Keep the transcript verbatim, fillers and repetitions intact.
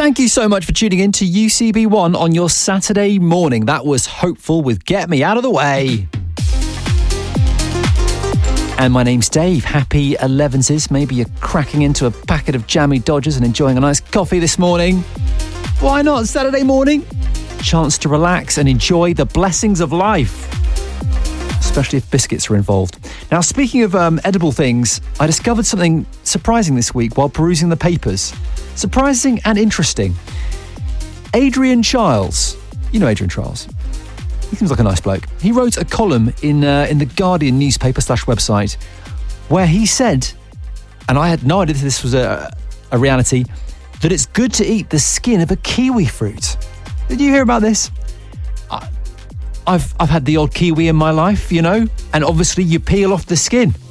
Thank you so much for tuning in to U C B one on your Saturday morning. That was Hopeful with Get Me Out of the Way. And my name's Dave. Happy elevenses. Maybe you're cracking into a packet of jammy Dodgers and enjoying a nice coffee this morning. Why not? Saturday morning. Chance to relax and enjoy the blessings of life, especially if biscuits are involved. Now, speaking of um, edible things, I discovered something surprising this week while perusing the papers. Surprising and interesting. Adrian Chiles. You know Adrian Chiles. He seems like a nice bloke. He wrote a column in uh, in the Guardian newspaper slash website where he said, and I had no idea this was a, a reality, that it's good to eat the skin of a kiwi fruit. Did you hear about this? I, I've I've had the odd kiwi in my life, you know, and obviously you peel off the skin.